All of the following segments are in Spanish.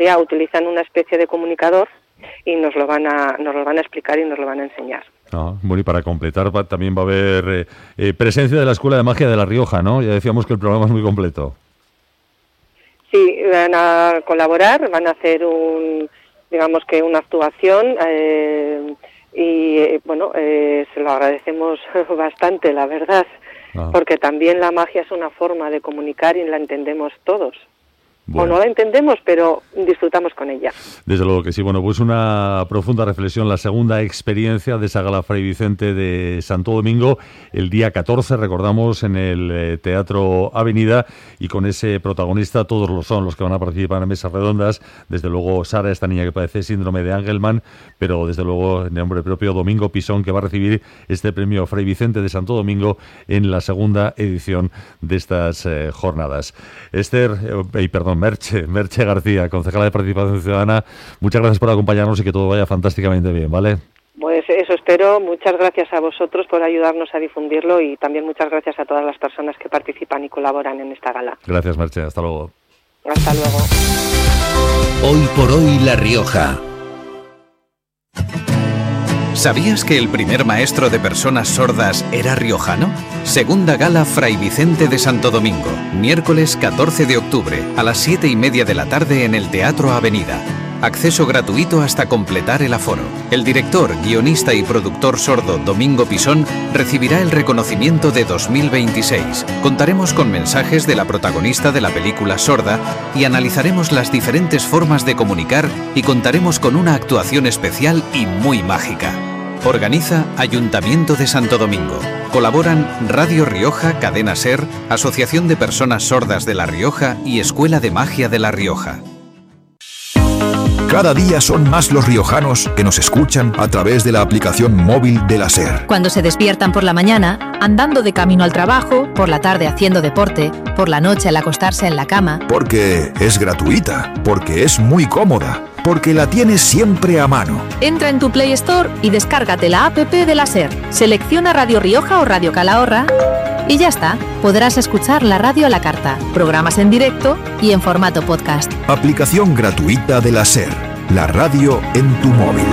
Ya utilizan una especie de comunicador y nos lo van a explicar y nos lo van a enseñar. Bueno, y para completar también va a haber presencia de la Escuela de Magia de La Rioja, ¿no? Ya decíamos que el programa es muy completo. Sí, van a colaborar, van a hacer una actuación se lo agradecemos bastante, la verdad, porque también la magia es una forma de comunicar y la entendemos todos. Bueno. O no la entendemos, pero disfrutamos con ella. Desde luego que sí. Bueno, pues una profunda reflexión, la segunda experiencia de esa gala Fray Vicente de Santo Domingo, el día 14, recordamos, en el Teatro Avenida, y con ese protagonista, todos lo son los que van a participar en mesas redondas, desde luego Sara, esta niña que padece síndrome de Angelman, pero desde luego en nombre propio Domingo Pisón, que va a recibir este premio Fray Vicente de Santo Domingo en la segunda edición de estas jornadas. Merche García, concejala de Participación Ciudadana, muchas gracias por acompañarnos y que todo vaya fantásticamente bien, ¿vale? Pues eso espero. Muchas gracias a vosotros por ayudarnos a difundirlo y también muchas gracias a todas las personas que participan y colaboran en esta gala. Gracias, Merche. Hasta luego. Hasta luego. Hoy por hoy La Rioja. ¿Sabías que el primer maestro de personas sordas era riojano? Segunda gala Fray Vicente de Santo Domingo, miércoles 14 de octubre, a las 7:30 de la tarde en el Teatro Avenida. Acceso gratuito hasta completar el aforo. El director, guionista y productor sordo Domingo Pisón recibirá el reconocimiento de 2026. Contaremos con mensajes de la protagonista de la película Sorda y analizaremos las diferentes formas de comunicar y contaremos con una actuación especial y muy mágica. Organiza Ayuntamiento de Santo Domingo. Colaboran Radio Rioja, Cadena Ser, Asociación de Personas Sordas de La Rioja y Escuela de Magia de La Rioja. Cada día son más los riojanos que nos escuchan a través de la aplicación móvil de la SER. Cuando se despiertan por la mañana, andando de camino al trabajo, por la tarde haciendo deporte, por la noche al acostarse en la cama. Porque es gratuita, porque es muy cómoda, porque la tienes siempre a mano. Entra en tu Play Store y descárgate la app de la SER. Selecciona Radio Rioja o Radio Calahorra y ya está. Podrás escuchar la radio a la carta, programas en directo y en formato podcast. Aplicación gratuita de la SER. La radio en tu móvil.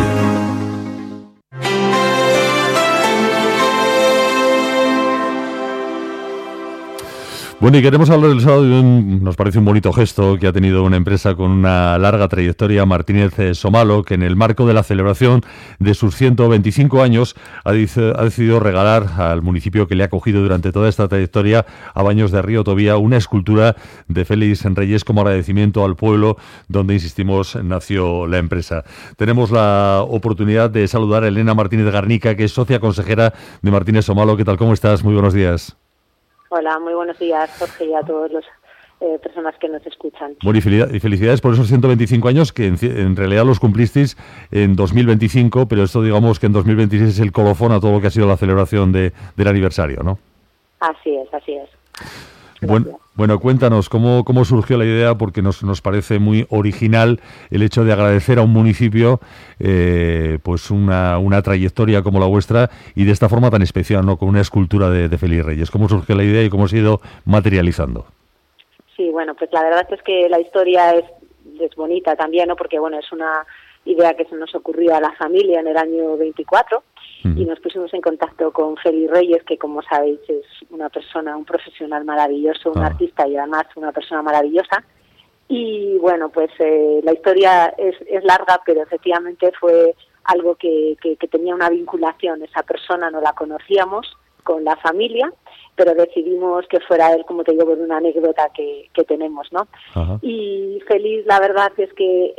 Bueno, y queremos hablar del sábado de nos parece un bonito gesto que ha tenido una empresa con una larga trayectoria, Martínez Somalo, que en el marco de la celebración de sus 125 años ha decidido regalar al municipio que le ha acogido durante toda esta trayectoria, a Baños de Río Tobía, una escultura de Félix Reyes como agradecimiento al pueblo donde, insistimos, nació la empresa. Tenemos la oportunidad de saludar a Elena Martínez Garnica, que es socia consejera de Martínez Somalo. ¿Qué tal? ¿Cómo estás? Muy buenos días. Hola, muy buenos días, Jorge, y a todas las personas que nos escuchan. Bueno, y felicidades por esos 125 años, que en realidad los cumplisteis en 2025, pero esto digamos que en 2026 es el colofón a todo lo que ha sido la celebración del aniversario, ¿no? Así es, así es. Bueno, cuéntanos cómo surgió la idea, porque nos parece muy original el hecho de agradecer a un municipio pues una trayectoria como la vuestra y de esta forma tan especial, ¿no? Con una escultura de Félix Reyes. ¿Cómo surgió la idea y cómo se ha ido materializando? Sí, bueno, pues la verdad es que la historia es bonita también, ¿no? Porque bueno, es una idea que se nos ocurrió a la familia en el año 24. Y nos pusimos en contacto con Félix Reyes, que como sabéis es una persona, un profesional maravilloso, un artista y además una persona maravillosa. Y bueno, pues la historia es larga, pero efectivamente fue algo que tenía una vinculación. Esa persona no la conocíamos con la familia, pero decidimos que fuera él, como te digo, por una anécdota que tenemos, ¿no? Ajá. Y Félix, la verdad es que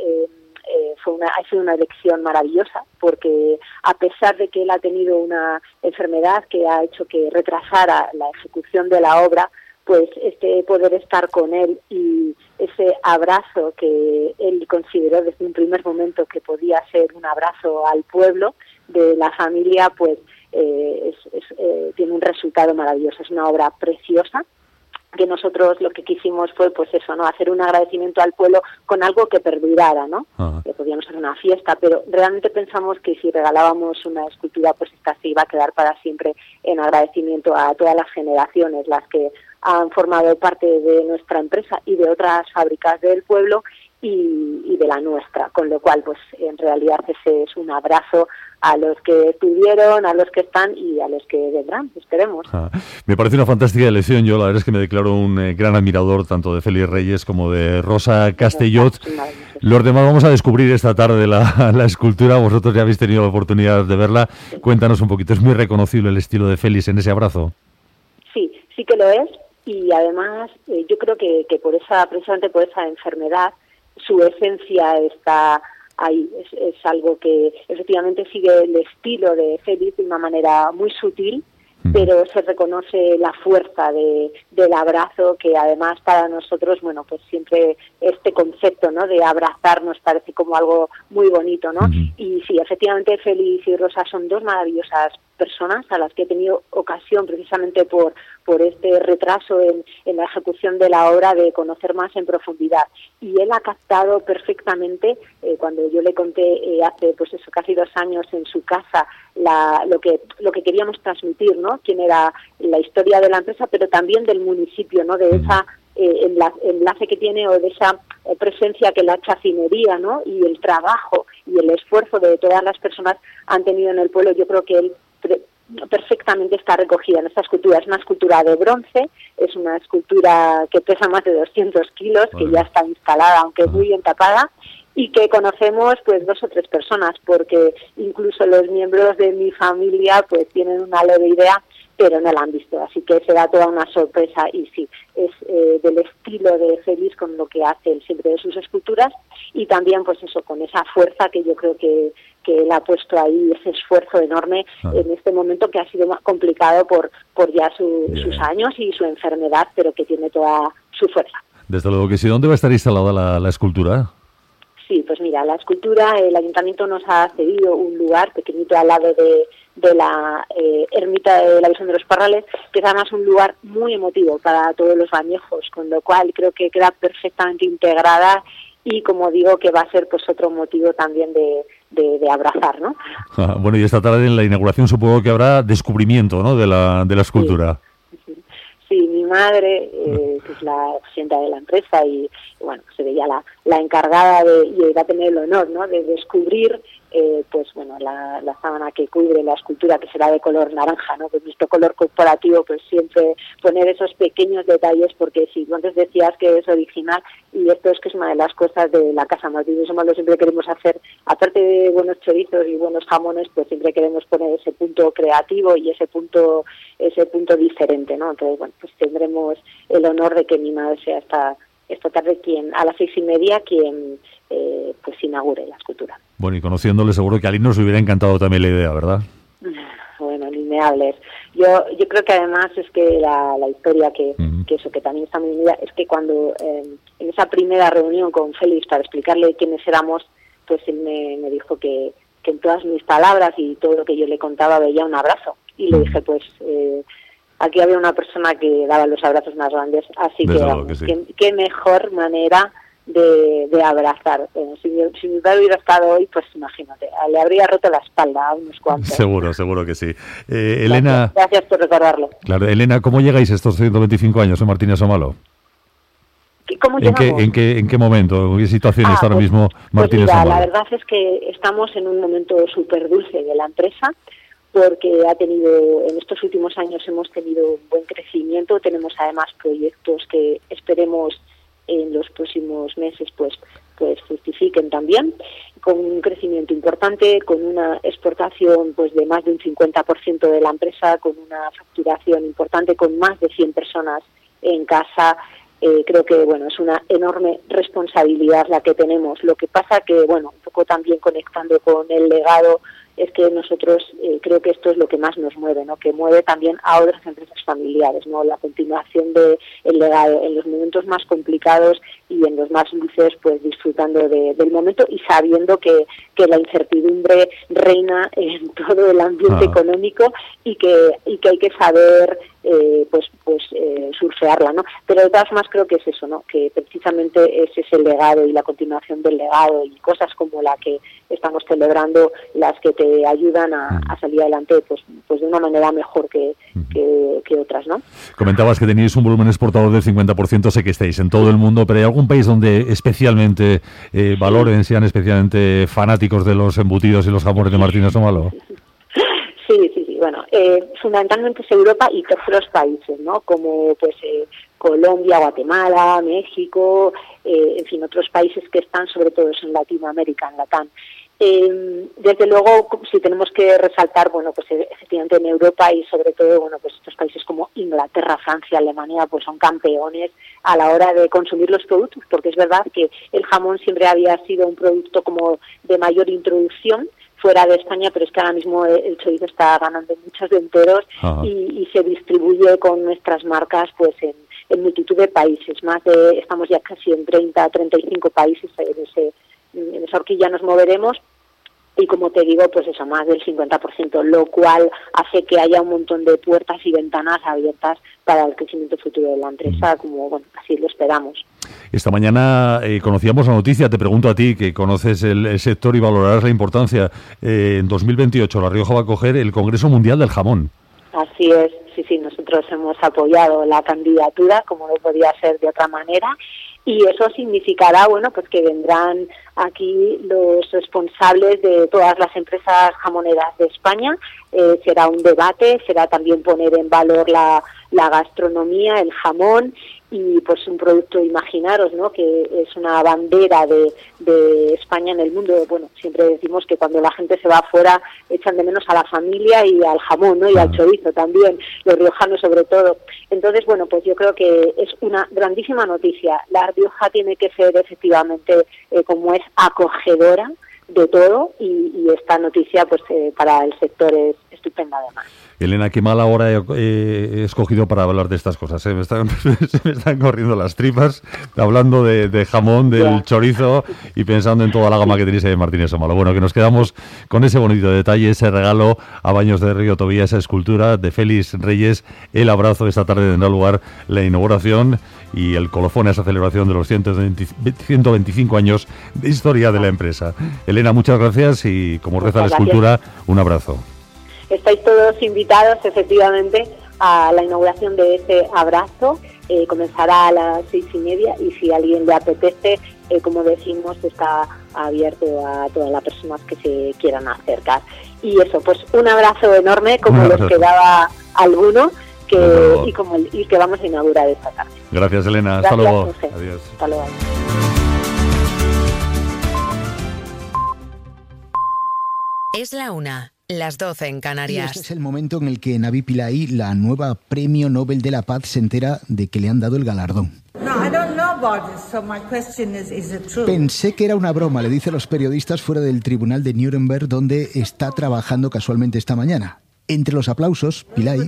ha sido una elección maravillosa, porque a pesar de que él ha tenido una enfermedad que ha hecho que retrasara la ejecución de la obra, pues poder estar con él y ese abrazo que él consideró desde un primer momento que podía ser un abrazo al pueblo de la familia, pues tiene un resultado maravilloso. Es una obra preciosa, que nosotros lo que quisimos fue pues eso, ¿no? Hacer un agradecimiento al pueblo con algo que perdurara, ¿no? Que podíamos hacer una fiesta, pero realmente pensamos que si regalábamos una escultura, pues esta se iba a quedar para siempre en agradecimiento a todas las generaciones, las que han formado parte de nuestra empresa y de otras fábricas del pueblo, y de la nuestra, con lo cual pues en realidad ese es un abrazo a los que estuvieron, a los que están y a los que vendrán, esperemos. Me parece una fantástica elección. Yo la verdad es que me declaro un gran admirador tanto de Félix Reyes como de Rosa Castellot. Los demás vamos a descubrir esta tarde la escultura. Vosotros ya habéis tenido la oportunidad de verla. Cuéntanos un poquito. ¿Es muy reconocible el estilo de Félix en ese abrazo? Sí que lo es. Y además yo creo que precisamente por esa enfermedad, su esencia está ahí. Es algo que efectivamente sigue el estilo de Félix de una manera muy sutil, pero se reconoce la fuerza del abrazo, que además para nosotros, bueno, pues siempre este concepto, ¿no?, de abrazar nos parece como algo muy bonito, ¿no? Y sí, efectivamente Félix y Rosa son dos maravillosas personas a las que he tenido ocasión, precisamente por este retraso en la ejecución de la obra, de conocer más en profundidad. Y él ha captado perfectamente, cuando yo le conté hace pues eso, casi 2 años en su casa, lo que queríamos transmitir, ¿no?, quién era la historia de la empresa, pero también del municipio, ¿no?, de esa enlace que tiene, o de esa presencia que la chacinería, ¿no?, y el trabajo y el esfuerzo de todas las personas han tenido en el pueblo. Yo creo que él perfectamente está recogida en esta escultura. Es una escultura de bronce, es una escultura que pesa más de 200 kilos, que ya está instalada, aunque muy bien tapada, y que conocemos pues 2 o 3 personas, porque incluso los miembros de mi familia pues tienen una leve idea, pero no la han visto, así que será toda una sorpresa. Y sí, es del estilo de Félix con lo que hace él siempre de sus esculturas, y también pues eso, con esa fuerza que yo creo que él ha puesto ahí, ese esfuerzo enorme en este momento que ha sido más complicado por ya sus años y su enfermedad, pero que tiene toda su fuerza. Desde luego que sí. ¿Dónde va a estar instalada la escultura? Sí, pues mira, la escultura, el ayuntamiento nos ha cedido un lugar pequeñito al lado de la ermita de la Visión de los Parrales, que es además un lugar muy emotivo para todos los bañejos, con lo cual creo que queda perfectamente integrada, y como digo, que va a ser pues otro motivo también de abrazar, ¿no? Bueno, y esta tarde en la inauguración supongo que habrá descubrimiento, ¿no?, de la escultura. Sí, mi madre, que es la presidenta de la empresa, y bueno, sería la encargada y va a tener el honor, ¿no?, de descubrir pues bueno, la sábana que cubre la escultura, que será de color naranja, ¿no? Pues nuestro color corporativo, pues siempre poner esos pequeños detalles, porque si tú antes decías que es original, y esto es que es una de las cosas de la Casa Martínez Somalo, siempre queremos hacer, aparte de buenos chorizos y buenos jamones, pues siempre queremos poner ese punto creativo y ese punto diferente, ¿no? Entonces, bueno, pues tendremos el honor de que mi madre sea esta tarde a las 6:30 quien pues inaugure la escultura. Bueno, y conociéndole seguro que a Lino nos hubiera encantado también la idea, ¿verdad? Bueno, lineables. Yo creo que además es que la historia que eso, que también está muy unida, es que cuando en esa primera reunión con Félix para explicarle quiénes éramos, pues él me dijo que en todas mis palabras y todo lo que yo le contaba veía un abrazo. Y le dije, pues aquí había una persona que daba los abrazos más grandes, así que qué mejor manera de abrazar. Si mi padre hubiera estado hoy, pues imagínate, le habría roto la espalda a unos cuantos. Seguro que sí. Elena... Gracias por recordarlo. Claro, Elena, ¿cómo llegáis a estos 125 años en Martínez Somalo? ¿Cómo llegamos? ¿En qué momento? ¿En qué situación está ahora mismo Martínez Somalo? La verdad es que estamos en un momento súper dulce de la empresa, porque en estos últimos años hemos tenido un buen crecimiento. Tenemos además proyectos que esperemos en los próximos meses pues fructifiquen también, con un crecimiento importante, con una exportación pues de más de un 50% de la empresa, con una facturación importante, con más de 100 personas en casa. Creo que bueno, es una enorme responsabilidad la que tenemos. Lo que pasa que bueno, un poco también conectando con el legado, es que nosotros creo que esto es lo que más nos mueve, ¿no? Que mueve también a otras empresas familiares, ¿no? La continuación del legado en los momentos más complicados y en los más dulces, pues disfrutando del momento y sabiendo que la incertidumbre reina en todo el ambiente económico y que hay que saber surfearla, ¿no? Pero de todas formas creo que es eso, ¿no? Que precisamente ese es el legado y la continuación del legado, y cosas como la que estamos celebrando las que te te ayudan a salir adelante pues de una manera mejor que otras, ¿no? Comentabas que teníais un volumen exportador del 50%, sé que estáis en todo el mundo, pero ¿hay algún país donde especialmente valoren, sean especialmente fanáticos de los embutidos y los jamones de Martínez Somalo? Sí. Bueno, fundamentalmente es Europa y terceros países, ¿no? Como pues Colombia, Guatemala, México, en fin, otros países que están sobre todo en Latinoamérica, en Latam. Desde luego, si tenemos que resaltar, bueno, pues efectivamente en Europa y sobre todo, bueno, pues estos países como Inglaterra, Francia, Alemania, pues son campeones a la hora de consumir los productos, porque es verdad que el jamón siempre había sido un producto como de mayor introducción fuera de España, pero es que ahora mismo el chorizo está ganando muchos enteros y se distribuye con nuestras marcas pues en multitud de países, estamos ya casi en 35 países, en esa horquilla nos moveremos. Y como te digo, pues eso, más del 50%, lo cual hace que haya un montón de puertas y ventanas abiertas para el crecimiento futuro de la empresa, como bueno, así lo esperamos. Esta mañana conocíamos la noticia, te pregunto a ti, que conoces el sector y valorarás la importancia. En 2028 La Rioja va a acoger el Congreso Mundial del Jamón. Así es, sí, nosotros hemos apoyado la candidatura, como no podía ser de otra manera, y eso significará, bueno, pues que vendrán aquí los responsables de todas las empresas jamoneras de España. Será un debate, será también poner en valor la gastronomía, el jamón, y pues un producto, imaginaros, ¿no?, que es una bandera de España en el mundo. Bueno, siempre decimos que cuando la gente se va afuera echan de menos a la familia y al jamón, ¿no?, y al chorizo también, los riojanos sobre todo. Entonces, bueno, pues yo creo que es una grandísima noticia. La Rioja tiene que ser efectivamente, como es, acogedora de todo, y esta noticia pues para el sector es estupenda además. Elena, qué mala hora he escogido para hablar de estas cosas. Se me están corriendo las tripas hablando de jamón, del chorizo y pensando en toda la gama que tenéis de Martínez Somalo. Bueno, que nos quedamos con ese bonito detalle, ese regalo a Baños de Río Tobía, esa escultura de Félix Reyes. El abrazo esta tarde tendrá lugar la inauguración y el colofón a esa celebración de los 125 años de historia de la empresa. Elena, muchas gracias y como reza la escultura, un abrazo. Estáis todos invitados, efectivamente, a la inauguración de ese abrazo. Comenzará a las 6:30 y si a alguien le apetece, como decimos, está abierto a todas las personas que se quieran acercar. Y eso, pues un abrazo enorme, como les quedaba alguno, y que vamos a inaugurar esta tarde. Gracias, Elena. Gracias, hasta luego. José. Adiós. Hasta luego. Es la 1. Las 12 en Canarias. Y este es el momento en el que Navi Pillay, la nueva Premio Nobel de la Paz, se entera de que le han dado el galardón. Pensé que era una broma, le dice a los periodistas fuera del tribunal de Nuremberg, donde está trabajando casualmente esta mañana. Entre los aplausos, Pillay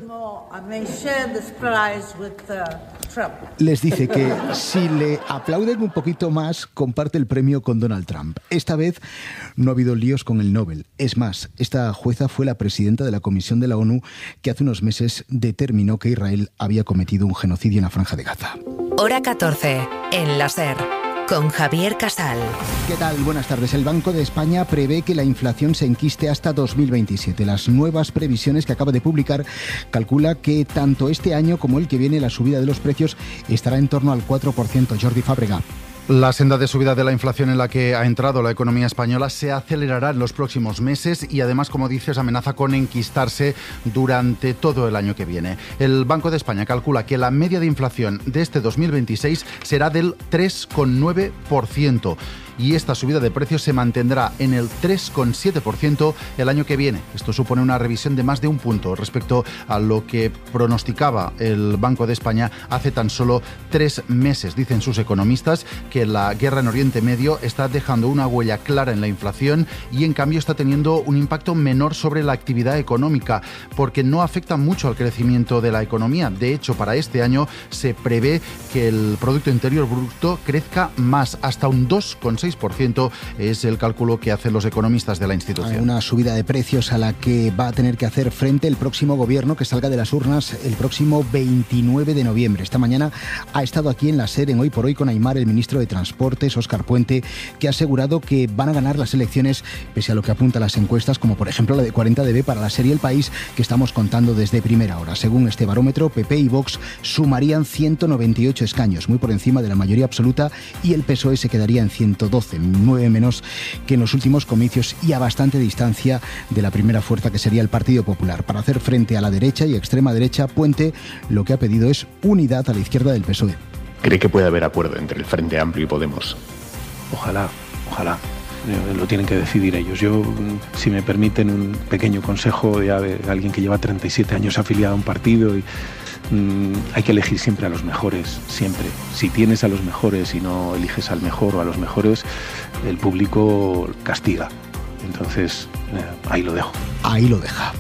les dice que si le aplauden un poquito más, comparte el premio con Donald Trump. Esta vez no ha habido líos con el Nobel. Es más, esta jueza fue la presidenta de la Comisión de la ONU que hace unos meses determinó que Israel había cometido un genocidio en la Franja de Gaza. Hora 14, en la SER, con Javier Casal. ¿Qué tal? Buenas tardes. El Banco de España prevé que la inflación se enquiste hasta 2027. Las nuevas previsiones que acaba de publicar calcula que tanto este año como el que viene la subida de los precios estará en torno al 4%. Jordi Fábrega. La senda de subida de la inflación en la que ha entrado la economía española se acelerará en los próximos meses y además, como dices, amenaza con enquistarse durante todo el año que viene. El Banco de España calcula que la media de inflación de este 2026 será del 3,9%. Y esta subida de precios se mantendrá en el 3,7% el año que viene. Esto supone una revisión de más de un punto respecto a lo que pronosticaba el Banco de España hace tan solo 3 meses. Dicen sus economistas que la guerra en Oriente Medio está dejando una huella clara en la inflación y en cambio está teniendo un impacto menor sobre la actividad económica porque no afecta mucho al crecimiento de la economía. De hecho, para este año se prevé que el Producto Interior Bruto crezca más, hasta un 2,6%. 6%, es el cálculo que hacen los economistas de la institución. Una subida de precios a la que va a tener que hacer frente el próximo gobierno que salga de las urnas el próximo 29 de noviembre. Esta mañana ha estado aquí en la SER, en Hoy por Hoy, con Aimar, el ministro de Transportes, Óscar Puente, que ha asegurado que van a ganar las elecciones pese a lo que apuntan las encuestas, como por ejemplo la de 40DB para la SER y El País, que estamos contando desde primera hora. Según este barómetro, PP y Vox sumarían 198 escaños, muy por encima de la mayoría absoluta, y el PSOE se quedaría en 112, 9 menos que en los últimos comicios y a bastante distancia de la primera fuerza, que sería el Partido Popular. Para hacer frente a la derecha y extrema derecha, Puente lo que ha pedido es unidad a la izquierda del PSOE. ¿Cree que puede haber acuerdo entre el Frente Amplio y Podemos? Ojalá. Lo tienen que decidir ellos. Yo, si me permiten un pequeño consejo ya de alguien que lleva 37 años afiliado a un partido, y hay que elegir siempre a los mejores, siempre. Si tienes a los mejores y no eliges al mejor o a los mejores, el público castiga. Entonces, ahí lo dejo. Ahí lo deja.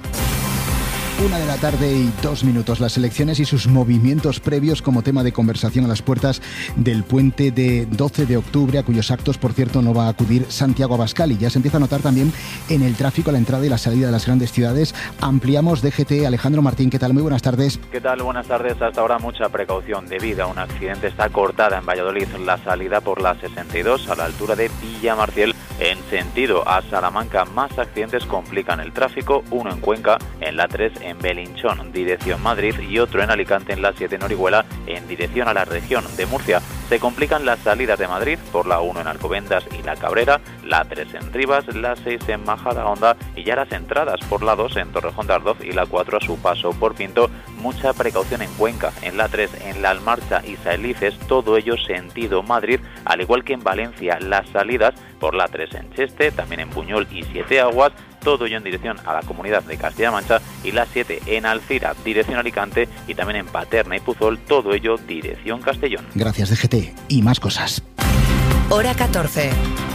1:02 p.m. Las elecciones y sus movimientos previos como tema de conversación a las puertas del puente de 12 de octubre, a cuyos actos, por cierto, no va a acudir Santiago Abascal. Y ya se empieza a notar también en el tráfico a la entrada y la salida de las grandes ciudades. Ampliamos DGT. Alejandro Martín, ¿qué tal? Muy buenas tardes. ¿Qué tal? Buenas tardes. Hasta ahora mucha precaución debido a un accidente. Está cortada en Valladolid la salida por la 62 a la altura de Villamarciel en sentido a Salamanca. Más accidentes complican el tráfico, uno en Cuenca, en la 3 en Belinchón, dirección Madrid, y otro en Alicante en la 7 en Orihuela, en dirección a la región de Murcia. Se complican las salidas de Madrid por la 1 en Alcobendas y La Cabrera, la 3 en Rivas, la 6 en Majadahonda y ya las entradas por la 2 en Torrejón de Ardoz y la 4 a su paso por Pinto. Mucha precaución en Cuenca, en la 3 en La Almarcha y Saelices, todo ello sentido Madrid, al igual que en Valencia las salidas por la 3 en Cheste, también en Buñol y Siete Aguas, todo ello en dirección a la Comunidad de Castilla-La Mancha, y la 7 en Alcira, dirección Alicante, y también en Paterna y Puzol, todo ello dirección Castellón. Gracias, DGT. Y más cosas. Hora 14.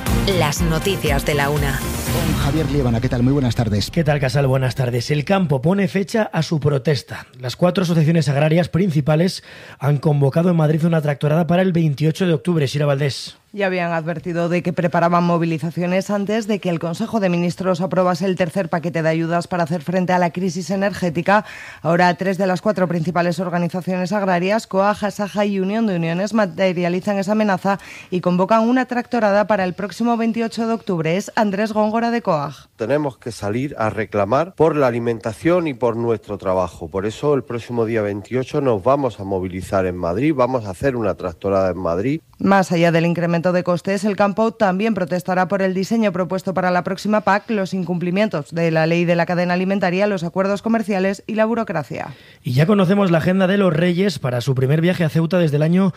Las noticias de la una. Con Javier Liébana, ¿qué tal? Muy buenas tardes. ¿Qué tal, Casal? Buenas tardes. El campo pone fecha a su protesta. Las 4 asociaciones agrarias principales han convocado en Madrid una tractorada para el 28 de octubre. Sira Valdés. Ya habían advertido de que preparaban movilizaciones antes de que el Consejo de Ministros aprobase el tercer paquete de ayudas para hacer frente a la crisis energética. Ahora 3 de las 4 principales organizaciones agrarias, COAG, ASAJA y Unión de Uniones, materializan esa amenaza y convocan una tractorada para el próximo 28 de octubre. Es Andrés Góngora de COAG. Tenemos que salir a reclamar por la alimentación y por nuestro trabajo. Por eso el próximo día 28 nos vamos a movilizar en Madrid, vamos a hacer una tractorada en Madrid. Más allá del incremento de costes, el campo también protestará por el diseño propuesto para la próxima PAC, los incumplimientos de la ley de la cadena alimentaria, los acuerdos comerciales y la burocracia. Y ya conocemos la agenda de los Reyes para su primer viaje a Ceuta desde el año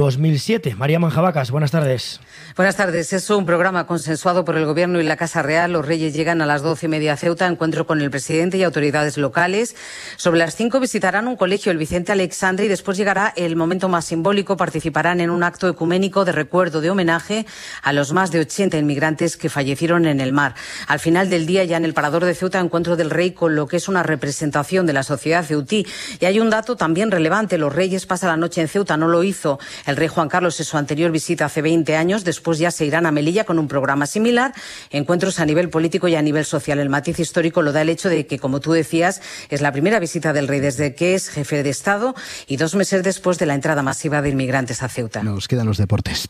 2007. María Manjabacas, buenas tardes. Buenas tardes. Es un programa consensuado por el Gobierno y la Casa Real. Los Reyes llegan a las 12:30 a Ceuta, encuentro con el presidente y autoridades locales. Sobre las 5 visitarán un colegio, el Vicente Alexandre, y después llegará el momento más simbólico. Participarán en un acto ecuménico de recuerdo, de homenaje a los más de 80 inmigrantes que fallecieron en el mar. Al final del día, ya en el Parador de Ceuta, encuentro del Rey con lo que es una representación de la sociedad ceutí. Y hay un dato también relevante: los Reyes pasan la noche en Ceuta. No lo hizo el rey Juan Carlos en su anterior visita hace 20 años. Después ya se irán a Melilla con un programa similar. Encuentros a nivel político y a nivel social. El matiz histórico lo da el hecho de que, como tú decías, es la primera visita del Rey desde que es jefe de Estado y 2 meses después de la entrada masiva de inmigrantes a Ceuta. Nos quedan los deportes.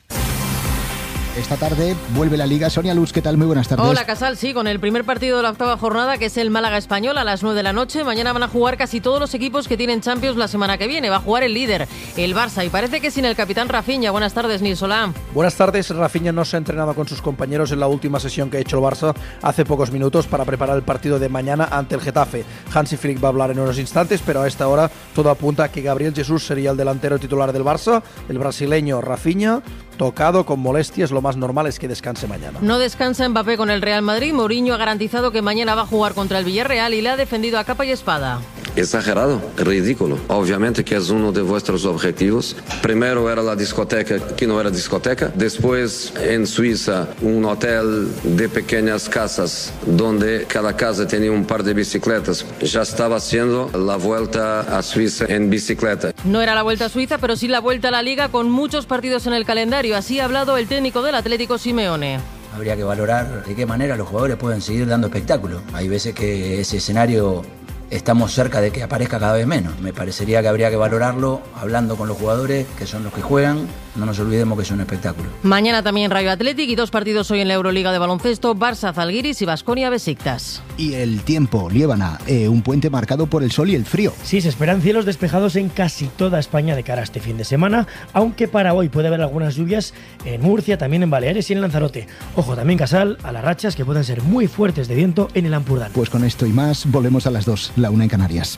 Esta tarde vuelve la Liga. Sonia Luz, ¿qué tal? Muy buenas tardes. Hola, Casal, sí, con el primer partido de la octava jornada, que es el Málaga Español, a las 9 de la noche. Mañana van a jugar casi todos los equipos que tienen Champions la semana que viene. Va a jugar el líder, el Barça, y parece que sin el capitán Rafinha. Buenas tardes, Nils Solá. Buenas tardes. Rafinha no se ha entrenado con sus compañeros en la última sesión que ha hecho el Barça hace pocos minutos para preparar el partido de mañana ante el Getafe. Hansi Flick va a hablar en unos instantes, pero a esta hora todo apunta a que Gabriel Jesús sería el delantero titular del Barça. El brasileño Rafinha, tocado con molestias, lo más normal es que descanse mañana. No descansa Mbappé con el Real Madrid. Mourinho ha garantizado que mañana va a jugar contra el Villarreal y le ha defendido a capa y espada. exagerado, ridículo. Obviamente que es uno de vuestros objetivos. Primero era la discoteca, que no era discoteca. Después, en Suiza, un hotel de pequeñas casas, donde cada casa tenía un par de bicicletas. Ya estaba haciendo la vuelta a Suiza en bicicleta. No era la vuelta a Suiza, pero sí la vuelta a la Liga, con muchos partidos en el calendario. Así ha hablado el técnico del Atlético, Simeone. Habría que valorar de qué manera los jugadores pueden seguir dando espectáculo. Hay veces que ese escenario estamos cerca de que aparezca cada vez menos. Me parecería que habría que valorarlo hablando con los jugadores, que son los que juegan. No nos olvidemos que es un espectáculo. Mañana también Rayo Athletic y 2 partidos hoy en la Euroliga de baloncesto, Barça Zalgiris y Baskonia Besiktas. Y el tiempo, Liébana, un puente marcado por el sol y el frío. Sí, se esperan cielos despejados en casi toda España de cara a este fin de semana, aunque para hoy puede haber algunas lluvias en Murcia, también en Baleares y en Lanzarote. Ojo también, Casal, a las rachas que pueden ser muy fuertes de viento en el Ampurdán. Pues con esto y más, volvemos a las 2, la 1 en Canarias.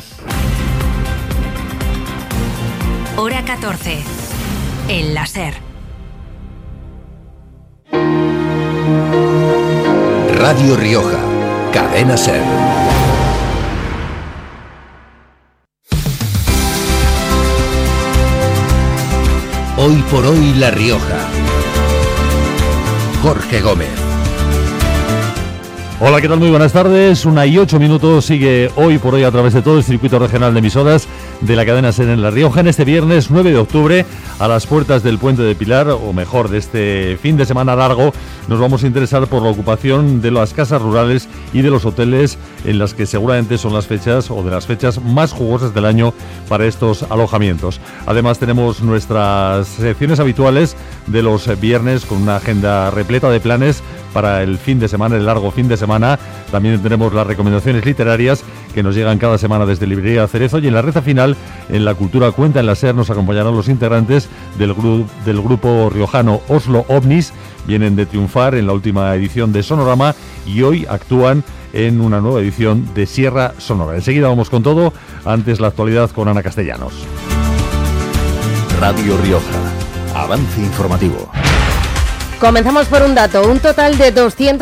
Hora 14. El láser. Radio Rioja, Cadena SER. Hoy por hoy La Rioja. Jorge Gómez. Hola, ¿qué tal? Muy buenas tardes. 1:08 sigue Hoy por Hoy a través de todo el circuito regional de emisoras de la cadena SER en La Rioja. En este viernes 9 de octubre, a las puertas del Puente de Pilar, o mejor, de este fin de semana largo, nos vamos a interesar por la ocupación de las casas rurales y de los hoteles, en las que seguramente son las fechas o de las fechas más jugosas del año para estos alojamientos. Además, tenemos nuestras secciones habituales de los viernes con una agenda repleta de planes para el fin de semana, el largo fin de semana. También tenemos las recomendaciones literarias que nos llegan cada semana desde Librería Cerezo, y en la recta final, en La Cultura Cuenta en la SER, nos acompañarán los integrantes del grupo riojano Oslo Ovnis. Vienen de triunfar en la última edición de Sonorama y hoy actúan en una nueva edición de Sierra Sonora. Enseguida vamos con todo, antes la actualidad con Ana Castellanos. Radio Rioja, avance informativo. Comenzamos por un dato. Un total de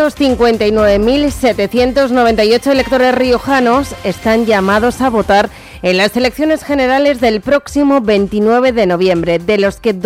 259.798 electores riojanos están llamados a votar en las elecciones generales del próximo 29 de noviembre, de los que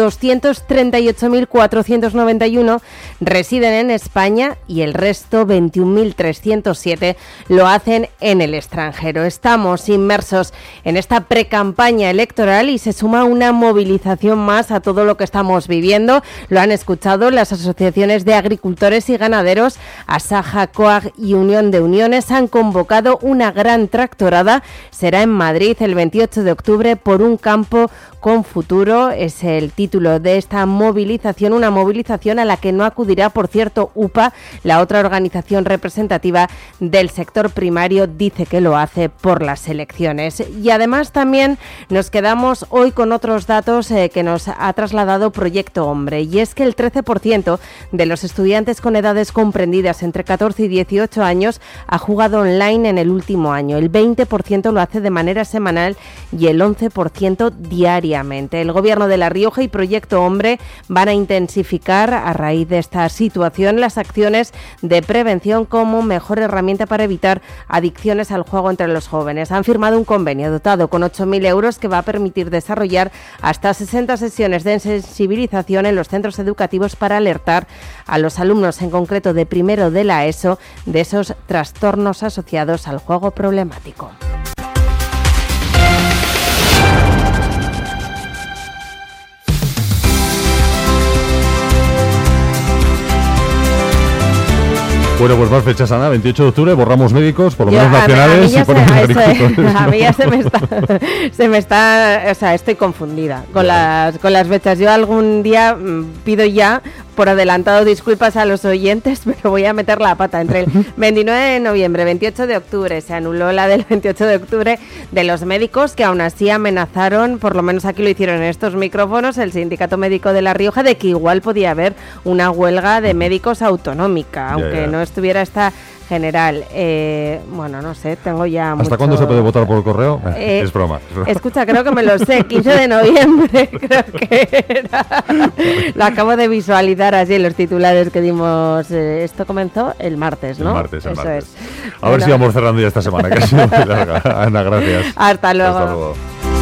238.491 residen en España y el resto, 21.307, lo hacen en el extranjero. Estamos inmersos en esta precampaña electoral y se suma una movilización más a todo lo que estamos viviendo. Lo han escuchado las asociaciones de agricultores y ganaderos. Asaja, COAG y Unión de Uniones han convocado una gran tractorada. Será en Madrid el 28 de octubre por un campo con futuro. Es el título de esta movilización, una movilización a la que no acudirá, por cierto, UPA, la otra organización representativa del sector primario, dice que lo hace por las elecciones. Y además también nos quedamos hoy con otros datos que nos ha trasladado Proyecto Hombre, y es que el 13% de los estudiantes con edades comprendidas entre 14 y 18 años ha jugado online en el último año. El 20% lo hace de manera semanal y el 11% diariamente. El Gobierno de La Rioja y Proyecto Hombre van a intensificar, a raíz de esta situación, las acciones de prevención como mejor herramienta para evitar adicciones al juego entre los jóvenes. Han firmado un convenio dotado con 8.000 euros que va a permitir desarrollar hasta 60 sesiones de sensibilización en los centros educativos para alertar a los alumnos, en concreto de primero de la ESO, de esos trastornos asociados al juego problemático. Bueno, pues más fechas, Ana. 28 de octubre, borramos médicos, por lo menos nacionales, y ponemos agricultores. A mí ya se me está, o sea, estoy confundida con las fechas. Yo algún día pido ya por adelantado disculpas a los oyentes, pero voy a meter la pata. Entre el 29 de noviembre y 28 de octubre se anuló la del 28 de octubre de los médicos, que aún así amenazaron, por lo menos aquí lo hicieron en estos micrófonos, el Sindicato Médico de La Rioja, de que igual podía haber una huelga de médicos autonómica, aunque no estuviera esta general. Bueno, no sé, tengo ya ¿Hasta cuándo se puede votar por correo? Es broma. Escucha, creo que me lo sé, 15 de noviembre, creo que era. Lo acabo de visualizar así en los titulares que dimos. Esto comenzó el martes, ¿no? El martes. Es. A ver si vamos cerrando ya esta semana, que ha sido muy larga. Ana, gracias. Hasta luego.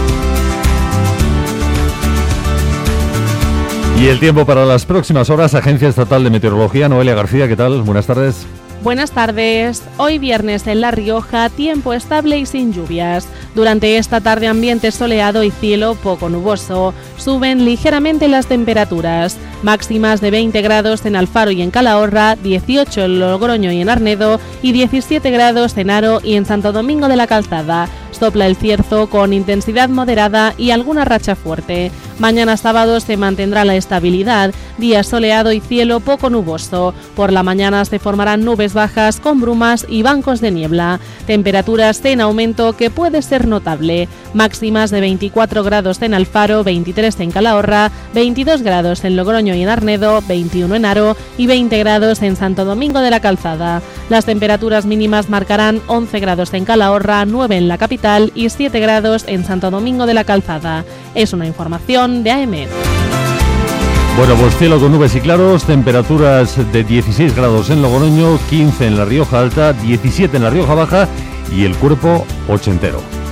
Y el tiempo para las próximas horas, Agencia Estatal de Meteorología, Noelia García, ¿qué tal? Buenas tardes. Buenas tardes. Hoy viernes en La Rioja, tiempo estable y sin lluvias. Durante esta tarde ambiente soleado y cielo poco nuboso. Suben ligeramente las temperaturas. Máximas de 20 grados en Alfaro y en Calahorra, 18 en Logroño y en Arnedo y 17 grados en Haro y en Santo Domingo de la Calzada. Sopla el cierzo con intensidad moderada y alguna racha fuerte. Mañana sábado se mantendrá la estabilidad, día soleado y cielo poco nuboso. Por la mañana se formarán nubes bajas con brumas y bancos de niebla. Temperaturas en aumento que puede ser notable. Máximas de 24 grados en Alfaro, 23 en Calahorra, 22 grados en Logroño y en Arnedo, 21 en Haro y 20 grados en Santo Domingo de la Calzada. Las temperaturas mínimas marcarán 11 grados en Calahorra, 9 en la capital y 7 grados en Santo Domingo de la Calzada. Es una información de AEMET. Bueno, pues cielo con nubes y claros, temperaturas de 16 grados en Logroño, 15 en La Rioja Alta, 17 en La Rioja Baja y el cuerpo ochentero.